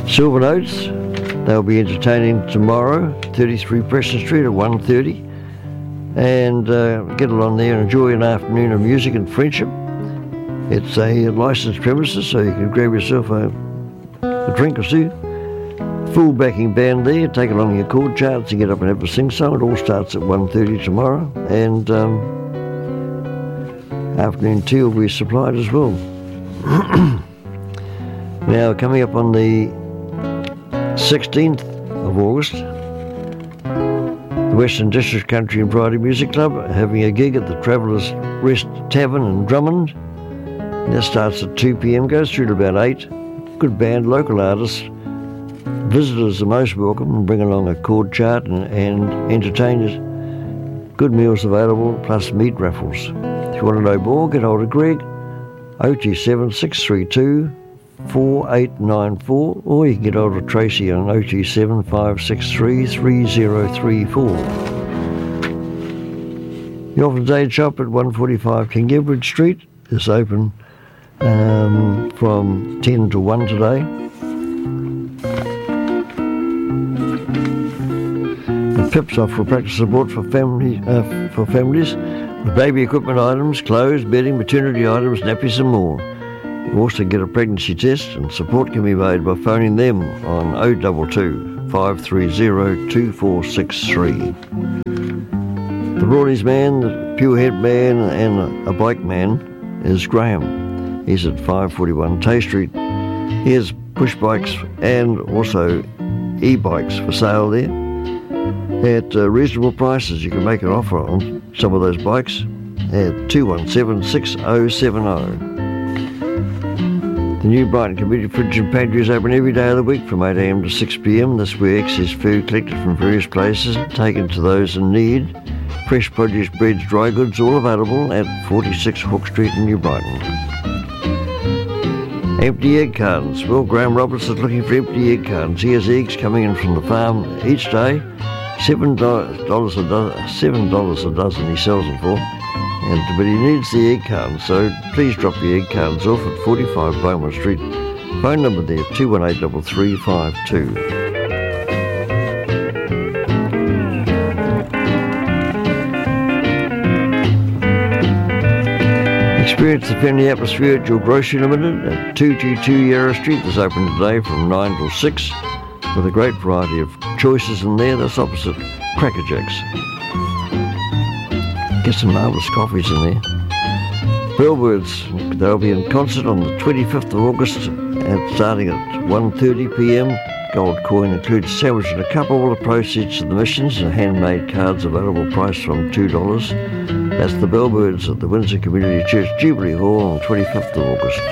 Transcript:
Silver Notes, they'll be entertaining tomorrow, 33 Preston Street at 1:30. And get along there and enjoy an afternoon of music and friendship. It's a licensed premises, so you can grab yourself a drink or two. Full backing band there. Take along your chord charts and get up and have a sing-song. It all starts at 1:30 tomorrow. And afternoon tea will be supplied as well. Now, coming up on the 16th of August, the Western District Country and Variety Music Club are having a gig at the Travellers Rest Tavern in Drummond. That starts at 2 p.m, goes through to about 8. Good band, local artists. Visitors are most welcome, and bring along a chord chart and entertainers. Good meals available, plus meat raffles. If you want to know more, get hold of Greg, 027 632 4894, or you can get hold of Tracy on 027 563 3034. The Orphans Aid Shop at 145 King Edward Street is open from 10 to 1 today. The Pips offer practice support for families with baby equipment items, clothes, bedding, maternity items, nappies and more. You also get a pregnancy test, and support can be made by phoning them on 022 530 2463. The Rawleys man, the Purehead man and a bike man is Graham. He's at 541 Tay Street. He has push bikes and also e-bikes for sale there at reasonable prices. You can make an offer on some of those bikes at 217 6070. The new Brighton Community Fridge and Pantry is open every day of the week from 8 a.m. to 6 p.m. This is where excess food collected from various places taken to those in need. Fresh produce, breads, dry goods, all available at 46 Hook Street in New Brighton. Empty egg cartons. Well, Graham Roberts is looking for empty egg cartons. He has eggs coming in from the farm each day. $7 a dozen he sells them for. But he needs the egg cartons, so please drop the egg cartons off at 45 Beaumont Street. Phone number there, 218 3352. Experience the friendly atmosphere at your Grocery Limited at 222 Yarra Street. That's open today from 9 till 6 with a great variety of choices in there. That's opposite Cracker Jacks. Get some marvellous coffees in there. Bellbirds, they'll be in concert on the 25th of August starting at 1:30 p.m. Gold coin includes sandwich and a cup. All the proceeds to the missions and handmade cards available priced from $2. That's the Bellbirds at the Windsor Community Church Jubilee Hall on the 25th of August.